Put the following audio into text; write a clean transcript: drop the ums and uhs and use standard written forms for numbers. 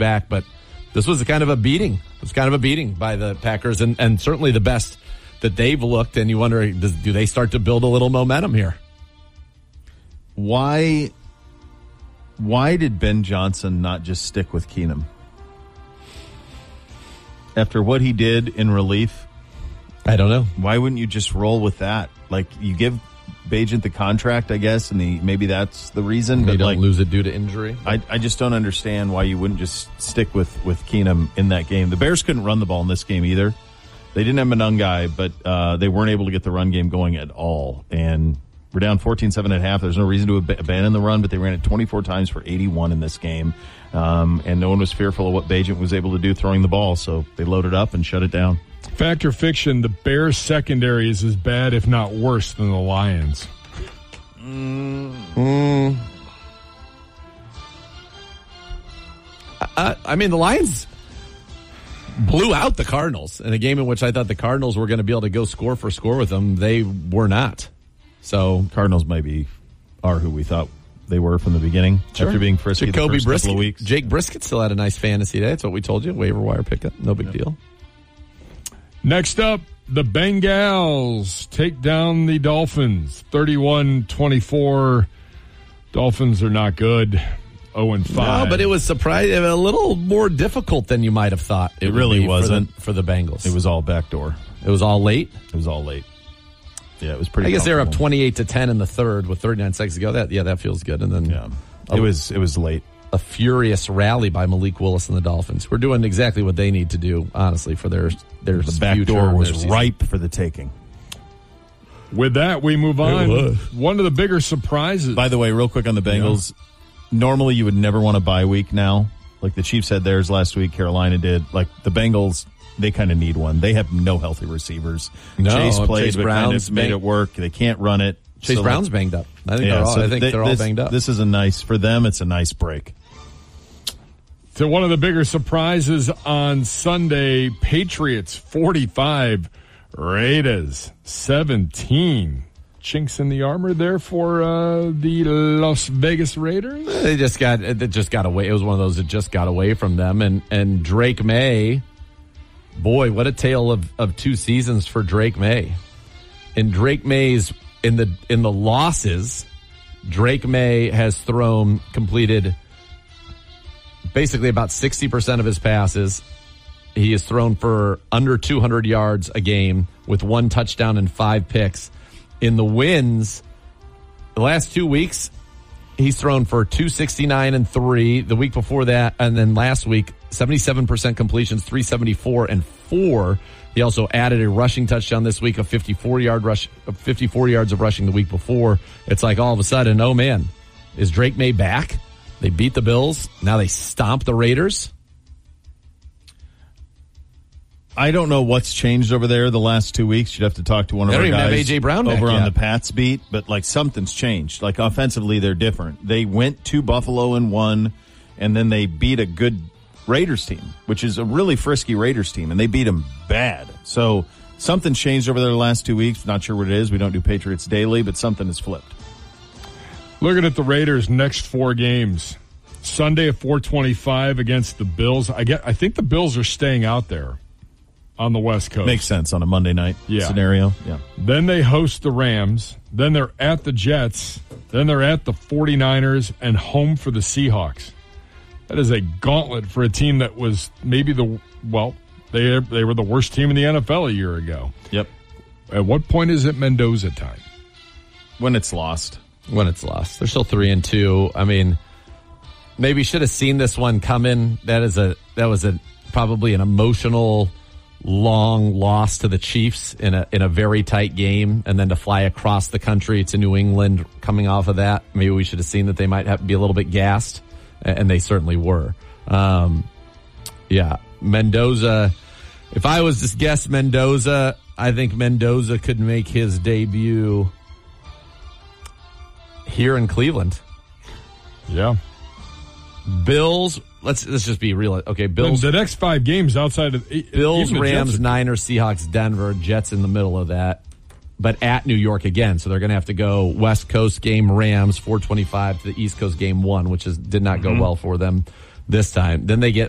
back, but this was kind of a beating. It was kind of a beating by the Packers, and certainly the best that they've looked, and you wonder, do they start to build a little momentum here? Why did Ben Johnson not just stick with Keenum? After what he did in relief, I don't know. Why wouldn't you just roll with that? Like, you give Bagent the contract, I guess, and maybe that's the reason. But don't lose it due to injury. I just don't understand why you wouldn't just stick with Keenum in that game. The Bears couldn't run the ball in this game either. They didn't have Monangai, but they weren't able to get the run game going at all. And we're down 14-7 at half. There's no reason to abandon the run, but they ran it 24 times for 81 in this game. And no one was fearful of what Bagent was able to do throwing the ball, so they loaded up and shut it down. Fact or fiction, the Bears secondary is as bad, if not worse, than the Lions. I mean, the Lions blew out the Cardinals in a game in which I thought the Cardinals were going to be able to go score for score with them. They were not. So Cardinals maybe are who we thought they were from the beginning. Sure. After being frisky the first couple of weeks. Jake Brisket still had a nice fantasy day. That's what we told you. Waiver wire pickup. No big deal. Next up, the Bengals take down the Dolphins. 31-24. Dolphins are not good. 0-5. No, but it was surprising. A little more difficult than you might have thought. It really wasn't. For the Bengals. It was all backdoor. It was all late? It was all late. Yeah, it was pretty. I guess they were up 28-10 in the third with 39 seconds to go. That feels good. And then it was late. A furious rally by Malik Willis and the Dolphins. We're doing exactly what they need to do, honestly, for their the back door was ripe for the taking. With that, we move on. One of the bigger surprises. By the way, real quick on the Bengals, normally you would never want a bye week now. Like the Chiefs had theirs last week, Carolina did. Like the Bengals, they kind of need one. They have no healthy receivers. Chase played, but kind of made it work. They can't run it. Chase Brown's banged up. I think they're all banged up. This is for them, it's a nice break. So one of the bigger surprises on Sunday, Patriots 45, Raiders 17. Chinks in the armor there for the Las Vegas Raiders. It just got away. It was one of those that just got away from them. And Drake May, boy, what a tale of two seasons for Drake May. In Drake May's in the losses, Drake May has completed basically about 60% of his passes. He has thrown for under 200 yards a game with 1 touchdown and 5 picks. In the wins, the last 2 weeks, he's thrown for 269 and 3. The week before that, and then last week, 77% completions, 374 and 4. He also added a rushing touchdown this week, a 54 yards of rushing the week before. It's like all of a sudden, oh man, is Drake May back? They beat the Bills. Now they stomp the Raiders. I don't know what's changed over there the last 2 weeks. You'd have to talk to one of our guys. They don't even have A.J. Brown over on the Pats beat, but like something's changed. Like offensively, they're different. They went to Buffalo and won, and then they beat a good Raiders team, which is a really frisky Raiders team, and they beat them bad. So something changed over there the last 2 weeks. Not sure what it is. We don't do Patriots daily, but something has flipped. Looking at the Raiders' next 4 games. Sunday at 4:25 against the Bills. I think the Bills are staying out there on the West Coast. Makes sense on a Monday night scenario. Yeah. Then they host the Rams. Then they're at the Jets. Then they're at the 49ers and home for the Seahawks. That is a gauntlet for a team that was maybe they were the worst team in the NFL a year ago. Yep. At what point is it Mendoza time? When it's lost. They're still 3-2. I mean, maybe should have seen this one coming. That was probably an emotional, long loss to the Chiefs in a very tight game, and then to fly across the country to New England coming off of that. Maybe we should have seen that they might have to be a little bit gassed, and they certainly were. Mendoza. If I was to guess Mendoza, I think Mendoza could make his debut here in Cleveland. Yeah. Bills, let's just be real. Okay, Bills. The next 5 games outside of Bills, Rams, Niners, Seahawks, Denver, Jets in the middle of that, but at New York again. So they're going to have to go West Coast game Rams 4:25 to the East Coast game 1, which did not go well for them this time. Then they get